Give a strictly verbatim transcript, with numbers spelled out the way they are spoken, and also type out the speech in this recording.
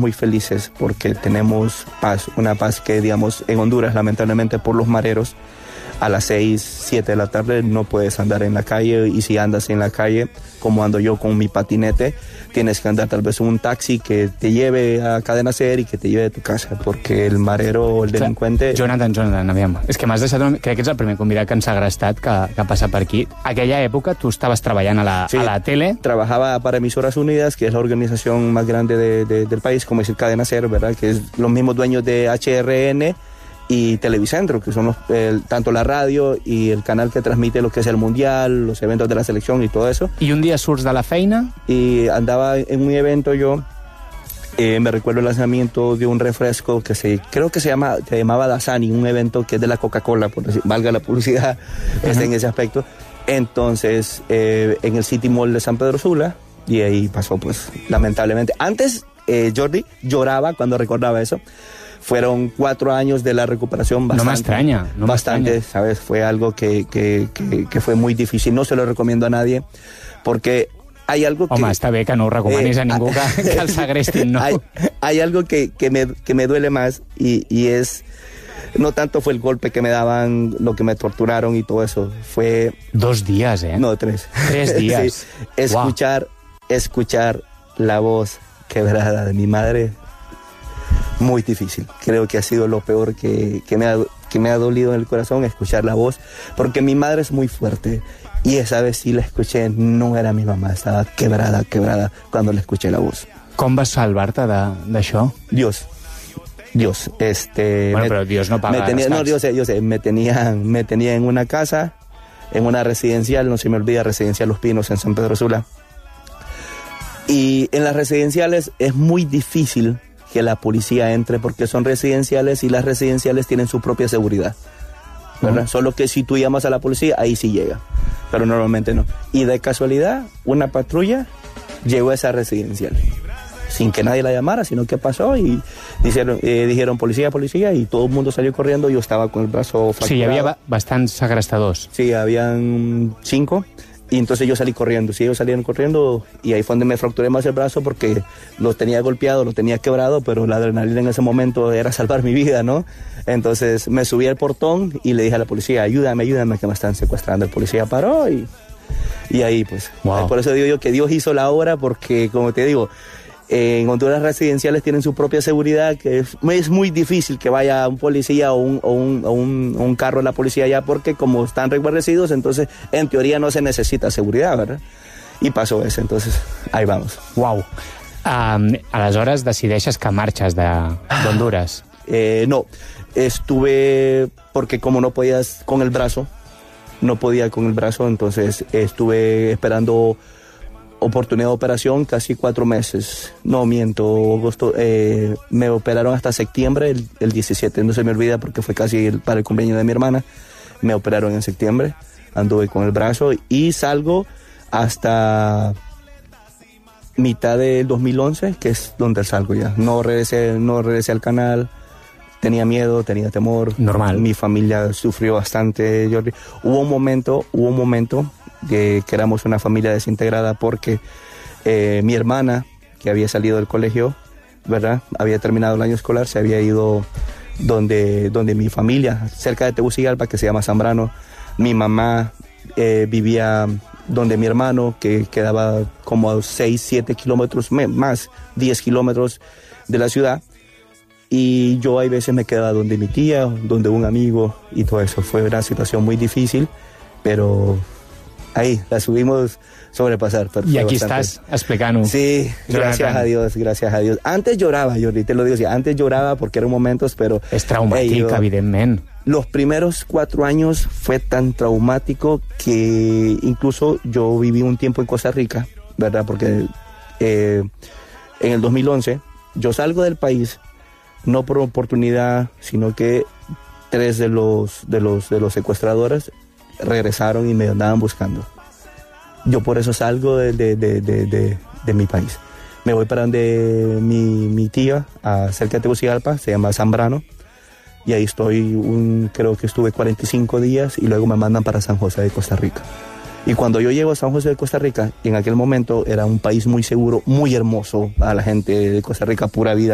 muy felices porque tenemos paz, una paz que, digamos, en Honduras, lamentablemente por los mareros, a las seis, siete de la tarde no puedes andar en la calle, y si andas en la calle, como ando yo con mi patinete, tienes que andar tal vez en un taxi que te lleve a Cadena Ser i que te lleve a tu casa, perquè el marero o el delincuente... Jonathan, Jonathan, aviam. És que m'has deixat... Una... Crec que ets el primer convidat que ens ha agrestat que, que ha passat per aquí. Aquella època tu estaves treballant a la, sí, a la tele. Trabajaba para Emisoras Unidas, que es la organización más grande de, de, del país, como decir Cadena Ser, ¿verdad? Que es los mismos dueños de H R N y Televicentro, que son los, el, tanto la radio y el canal que transmite lo que es el mundial, los eventos de la selección y todo eso. Y un día surts de la feina y andaba en un evento yo, eh, me recuerdo el lanzamiento de un refresco que se, creo que se llama, se llamaba Dasani, un evento que es de la Coca-Cola, por decir, valga la publicidad, uh-huh. es en ese aspecto. Entonces, eh, en el City Mall de San Pedro Sula, y ahí pasó, pues, lamentablemente. Antes, eh, Jordi lloraba cuando recordaba eso. Fueron cuatro años de la recuperación bastante. No me extraña. No bastante, me extraña. ¿Sabes? Fue algo que, que, que, que fue muy difícil. No se lo recomiendo a nadie, porque hay algo que... Home, està bé que no ho recomanis eh, a ningú que, que el segrestin, no? Hay, hay algo que, que, me, que me duele más, y, y es... No tanto fue el golpe que me daban, lo que me torturaron y todo eso. Fue... Dos días, ¿eh? No, tres. Tres días. Sí. Escuchar, wow. escuchar la voz quebrada de mi madre... Muy difícil. Creo que ha sido lo peor que, que, me ha, que me ha dolido en el corazón, escuchar la voz, porque mi madre es muy fuerte, y esa vez sí la escuché, no era mi mamá, estaba quebrada, quebrada cuando le escuché la voz. Com vas salvar-te d'això? Dios. Dios. Este, bueno, me, pero Dios no paga me tenía, rescats. No, yo sé, yo sé, me tenía, me tenía en una casa, en una residencial, no se me olvida, Residencial Los Pinos en San Pedro Sula. Y en las residenciales es muy difícil que la policía entre porque son residenciales, y las residenciales tienen su propia seguridad, ¿verdad? Uh-huh. Solo que si tú llamas a la policía, ahí sí llega, pero normalmente no. Y de casualidad, una patrulla llegó a esa residencial sin que nadie la llamara, sino que pasó y dijeron, eh, dijeron policía, policía, y todo el mundo salió corriendo. Yo estaba con el brazo fracturado. Sí, hi havia bastants segrestadors. Sí, habían cinco. Y entonces yo salí corriendo, sí, ellos salieron corriendo, y ahí fue donde me fracturé más el brazo porque los tenía golpeado, los tenía quebrado, pero la adrenalina en ese momento era salvar mi vida, ¿no? Entonces me subí al portón y le dije a la policía, ayúdame, ayúdame, que me están secuestrando. El policía paró y, y ahí pues, wow. Por eso digo yo que Dios hizo la obra, porque como te digo, en Honduras residenciales tienen su propia seguridad, que es, es muy difícil que vaya un policía o un, o un, o un, un carro de la policía allá, porque como están reguarnecidos, entonces en teoría no se necesita seguridad, ¿verdad? Y pasó eso, entonces ahí vamos. Wow. Um, aleshores decideixes que marxes de, d'Honduras. Eh, no, estuve, porque como no podías con el brazo, no podía con el brazo, entonces estuve esperando oportunidad de operación casi cuatro meses. No, miento, agosto, eh, me operaron hasta septiembre, el, el diecisiete, no se me olvida porque fue casi el, para el cumpleaños de mi hermana. Me operaron en septiembre, anduve con el brazo y salgo hasta mitad del dos mil once, que es donde salgo ya. No regresé, no regresé al canal, tenía miedo, tenía temor. Normal. Mi familia sufrió bastante, Jordi. Hubo un momento, hubo un momento que, que éramos una familia desintegrada porque eh, mi hermana, que había salido del colegio, ¿verdad? Había terminado el año escolar, se había ido donde, donde mi familia, cerca de Tegucigalpa, que se llama Zambrano. Mi mamá eh, vivía donde mi hermano, que quedaba como a seis, siete kilómetros más, diez kilómetros de la ciudad. Y yo hay veces me quedaba donde mi tía, donde un amigo, y todo eso. Fue una situación muy difícil, pero ahí la subimos sobrepasar. Y aquí bastante. Estás explicando. Sí, gracias Jonathan. a Dios, gracias a Dios. Antes lloraba, yo te lo digo así, antes lloraba porque eran momentos, pero... Es traumático, hey, evidentemente. Los primeros cuatro años fue tan traumático que incluso yo viví un tiempo en Costa Rica, ¿verdad? Porque eh, en el dos mil once yo salgo del país, no por oportunidad, sino que tres de los, de los, de los secuestradores regresaron y me andaban buscando. Yo por eso salgo de, de, de, de, de, de mi país. Me voy para donde mi, mi tía, a cerca de Tegucigalpa, se llama Zambrano, y ahí estoy, un, creo que estuve cuarenta y cinco días, y luego me mandan para San José de Costa Rica. Y cuando yo llego a San José de Costa Rica, en aquel momento era un país muy seguro, muy hermoso, a la gente de Costa Rica, pura vida.